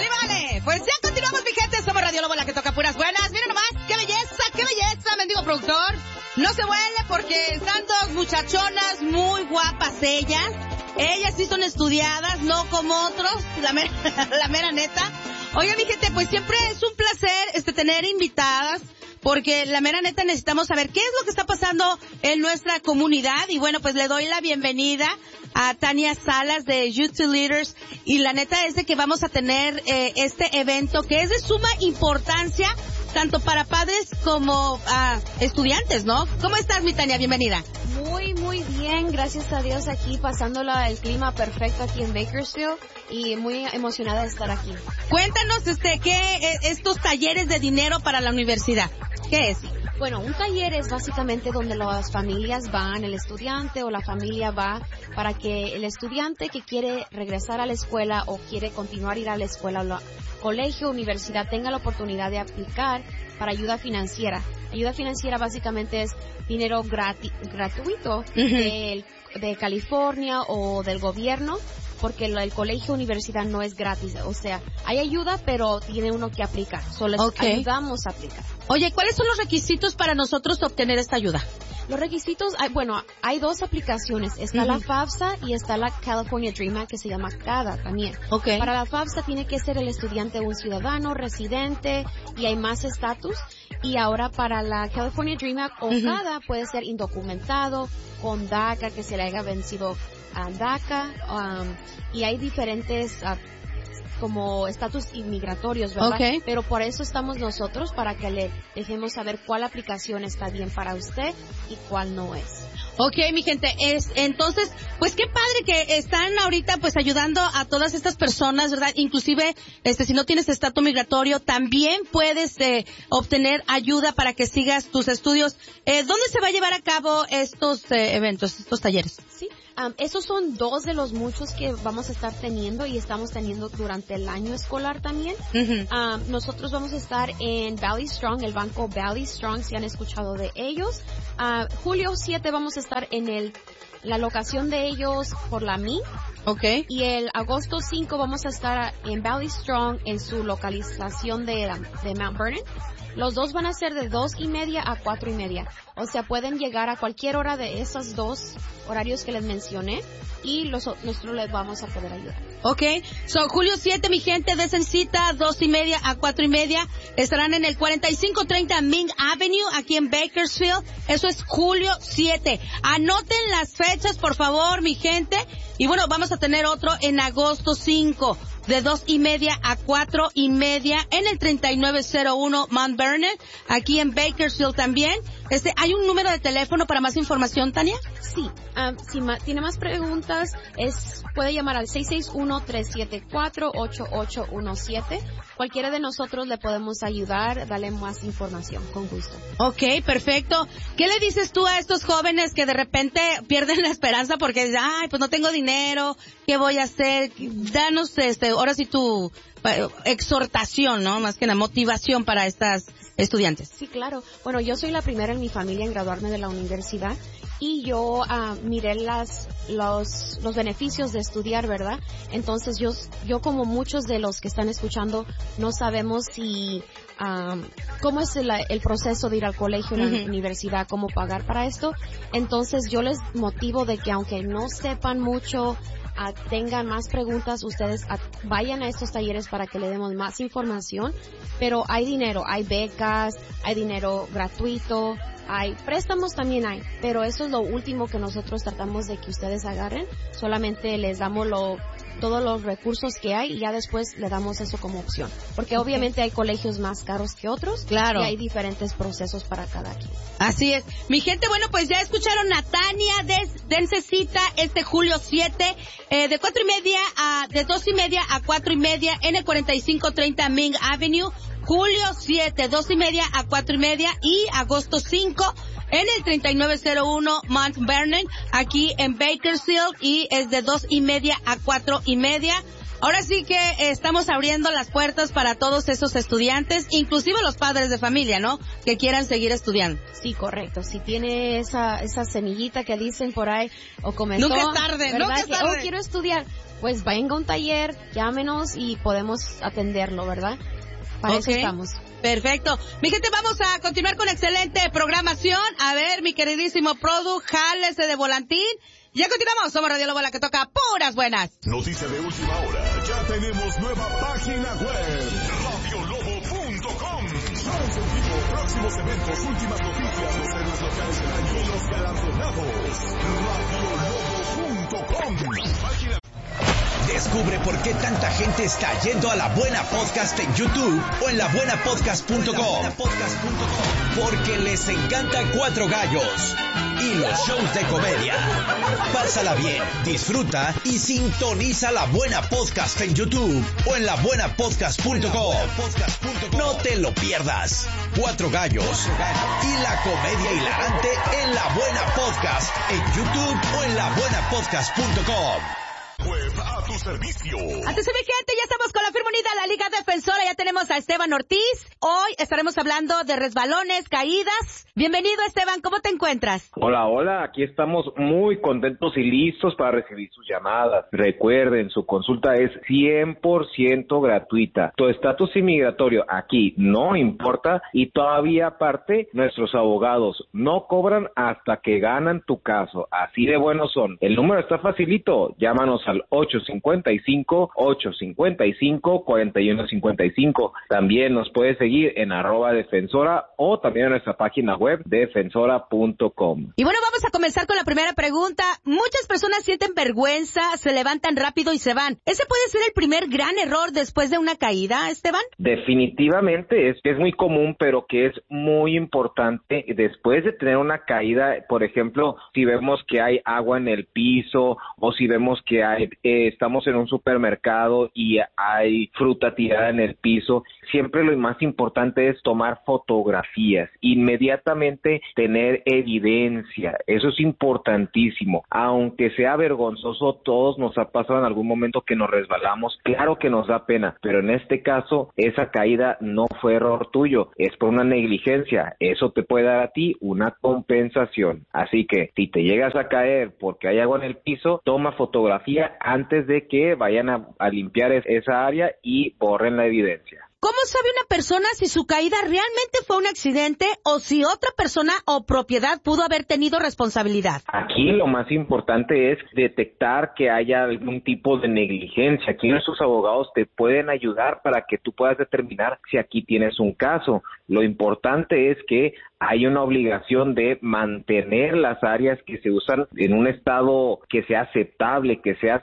vale. Pues ya continuamos, mi gente. Somos Radio Lobo, la que toca puras buenas. Miren nomás, qué belleza, mendigo productor. No se huele porque están dos muchachonas muy guapas ellas. Ellas sí son estudiadas, no como otros, la mera neta. Oiga, mi gente, pues siempre es un placer tener invitadas, porque la mera neta necesitamos saber qué es lo que está pasando en nuestra comunidad. Y bueno, pues le doy la bienvenida a Tania Salas de Youth Leaders, y la neta es de que vamos a tener este evento que es de suma importancia tanto para padres como estudiantes, ¿no? ¿Cómo estás, mi Tania? Bienvenida. Muy bien, gracias a Dios, aquí pasándola el clima perfecto aquí en Bakersfield y muy emocionada de estar aquí. Cuéntanos qué estos talleres de dinero para la universidad, ¿qué es? Bueno, un taller es básicamente donde las familias van, el estudiante o la familia va para que el estudiante que quiere regresar a la escuela o quiere continuar a ir a la escuela o colegio, universidad, tenga la oportunidad de aplicar para ayuda financiera. Ayuda financiera básicamente es dinero gratuito de California o del gobierno, porque el colegio o universidad no es gratis. O sea, hay ayuda, pero tiene uno que aplicar. Solo ayudamos a aplicar. Oye, ¿cuáles son los requisitos para nosotros obtener esta ayuda? Los requisitos, hay dos aplicaciones. Está la FAFSA y está la California Dream Act, que se llama CADA también. Para la FAFSA tiene que ser el estudiante un ciudadano, residente, y hay más estatus. Y ahora para la California Dream Act o CADA puede ser indocumentado, con DACA, que se le haya vencido a DACA, y hay diferentes como estatus inmigratorios, ¿verdad? Pero por eso estamos nosotros, para que le dejemos saber cuál aplicación está bien para usted y cuál no es. Mi gente, entonces, pues qué padre que están ahorita pues ayudando a todas estas personas, ¿verdad? Inclusive, si no tienes estatus migratorio, también puedes obtener ayuda para que sigas tus estudios. ¿Dónde se va a llevar a cabo estos eventos, estos talleres? Sí. Esos son dos de los muchos que vamos a estar teniendo y estamos teniendo durante el año escolar también. Nosotros vamos a estar en Valley Strong, el banco Valley Strong, si han escuchado de ellos. Julio 7 vamos a estar en la locación de ellos por la MI. Y el agosto 5 vamos a estar en Valley Strong en su localización de Mount Vernon. Los dos van a ser de 2:30 a 4:30. O sea, pueden llegar a cualquier hora de esos dos horarios que les mencioné y nosotros les vamos a poder ayudar. Julio 7, mi gente, desen cita, 2:30 a 4:30. Estarán en el 4530 Ming Avenue, aquí en Bakersfield. Eso es julio 7. Anoten las fechas, por favor, mi gente. Y bueno, vamos a tener otro en agosto 5, de 2:30 a 4:30, en el 3901 Mount Vernon, aquí en Bakersfield también. ¿Hay un número de teléfono para más información, Tania? Sí. Si tiene más preguntas, puede llamar al 661-374-8817. Cualquiera de nosotros le podemos ayudar, darle más información, con gusto. Perfecto. ¿Qué le dices tú a estos jóvenes que de repente pierden la esperanza porque dicen, pues no tengo dinero, ¿qué voy a hacer? Danos, ahora sí tu exhortación, ¿no? Más que la motivación para estas estudiantes. Sí, claro. Bueno, yo soy la primera en mi familia en graduarme de la universidad y yo miré los beneficios de estudiar, ¿verdad? Entonces yo como muchos de los que están escuchando no sabemos si cómo es el proceso de ir al colegio, a la universidad, cómo pagar para esto. Entonces yo les motivo de que aunque no sepan mucho, tengan más preguntas, ustedes vayan a estos talleres para que le demos más información. Pero hay dinero, hay becas, hay dinero gratuito, hay préstamos también hay, pero eso es lo último que nosotros tratamos de que ustedes agarren. Solamente les damos todos los recursos que hay y ya después le damos eso como opción. Porque obviamente hay colegios más caros que otros. Claro. Y hay diferentes procesos para cada quien. Así es. Mi gente, bueno, pues ya escucharon a Tania, dense cita julio 7, de 2:30 a 4:30 en el 4530 Ming Avenue. Julio 7, 2:30 a 4:30 y agosto 5 en el 3901 Mount Vernon, aquí en Bakersfield, y es de 2:30 a 4:30. Ahora sí que estamos abriendo las puertas para todos esos estudiantes, inclusive los padres de familia, ¿no? Que quieran seguir estudiando. Sí, correcto. Si tiene esa semillita que dicen por ahí, o comenzó, nunca es tarde, ¿verdad? Nunca es tarde. Quiero estudiar. pues venga a un taller, llámenos y podemos atenderlo, ¿verdad? Para eso estamos. Perfecto. Mi gente, vamos a continuar con excelente programación. A ver, mi queridísimo Produ, jálese de volantín. Ya continuamos, somos Radio Lobo, la que toca puras buenas. Noticia de última hora, ya tenemos nueva página web, radiolobo.com. Shows en vivo, próximos eventos, últimas noticias, los héroes locales del año y los galardonados. radiolobo.com. Página. Descubre por qué tanta gente está yendo a La Buena Podcast en YouTube o en labuenapodcast.com. Porque les encanta Cuatro Gallos y los shows de comedia. Pásala bien, disfruta y sintoniza La Buena Podcast en YouTube o en labuenapodcast.com. No te lo pierdas. Cuatro Gallos y la comedia hilarante en La Buena Podcast en YouTube o en labuenapodcast.com. Web a tu servicio. Atención, mi gente, ya estamos con la firma unida, la Liga Defensora. Ya tenemos a Esteban Ortiz. Hoy estaremos hablando de resbalones, caídas. Bienvenido, Esteban, ¿cómo te encuentras? Hola, aquí estamos muy contentos y listos para recibir sus llamadas. Recuerden, su consulta es 100% gratuita. Tu estatus inmigratorio aquí no importa y todavía aparte, nuestros abogados no cobran hasta que ganan tu caso. Así de buenos son. El número está facilito. Llámanos al 855-855-4155. También nos puedes seguir en @defensora o también en nuestra página web defensora.com. Y bueno, vamos a comenzar con la primera pregunta. Muchas personas sienten vergüenza, se levantan rápido y se van. ¿Ese puede ser el primer gran error después de una caída, Esteban? Definitivamente es muy común, pero que es muy importante después de tener una caída. Por ejemplo, si vemos que hay agua en el piso o si vemos que estamos en un supermercado y hay fruta tirada en el piso, siempre lo más importante es tomar fotografías, inmediatamente tener evidencia. Eso es importantísimo. Aunque sea vergonzoso, todos nos ha pasado en algún momento que nos resbalamos. Claro que nos da pena, pero en este caso, esa caída no fue error tuyo, es por una negligencia. Eso te puede dar a ti una compensación. Así que, si te llegas a caer porque hay agua en el piso, toma fotografía antes de que vayan a limpiar esa área y borren la evidencia. ¿Cómo sabe una persona si su caída realmente fue un accidente o si otra persona o propiedad pudo haber tenido responsabilidad? Aquí lo más importante es detectar que haya algún tipo de negligencia. Aquí nuestros abogados te pueden ayudar para que tú puedas determinar si aquí tienes un caso. Lo importante es que hay una obligación de mantener las áreas que se usan en un estado que sea aceptable, que sea